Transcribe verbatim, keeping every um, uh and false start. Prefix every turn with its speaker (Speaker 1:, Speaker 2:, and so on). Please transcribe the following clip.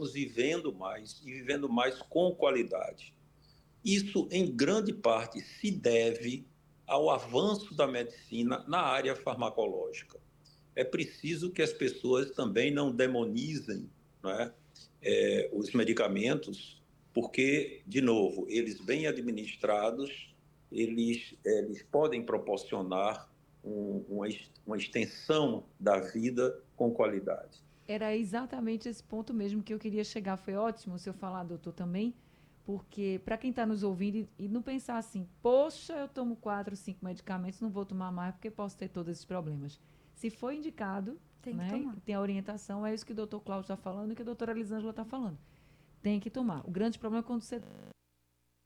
Speaker 1: estamos vivendo mais e vivendo mais com qualidade. Isso, em grande parte, se deve ao avanço da medicina na área farmacológica. É preciso que as pessoas também não demonizem, né, é, os medicamentos, porque, de novo, eles bem administrados, eles, eles podem proporcionar um, uma, uma extensão da vida com qualidade.
Speaker 2: Era exatamente esse ponto mesmo que eu queria chegar. Foi ótimo o senhor falar, doutor, também, porque para quem está nos ouvindo e, e não pensar assim, poxa, eu tomo quatro, cinco medicamentos, não vou tomar mais porque posso ter todos esses problemas. Se for indicado,
Speaker 3: Tem que
Speaker 2: né,
Speaker 3: tomar.
Speaker 2: tem a orientação, é isso que o doutor Cláudio está falando e que a doutora Elisângela está falando. Tem que tomar. O grande problema é quando você